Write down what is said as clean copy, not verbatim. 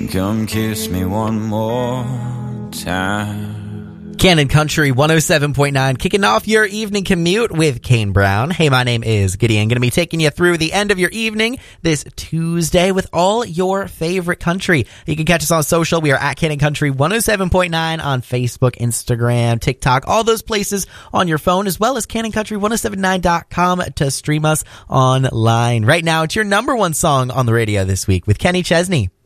Come kiss me one more time. Cannon Country 107.9, kicking off your evening commute with Kane Brown. Hey, my name is Gideon. Going to be taking you through the end of your evening this Tuesday with all your favorite country. You can catch us on social. We are at Cannon Country 107.9 on Facebook, Instagram, TikTok, all those places on your phone, as well as CannonCountry1079.com to stream us online. Right now, it's your number one song on the radio this week with Kenny Chesney.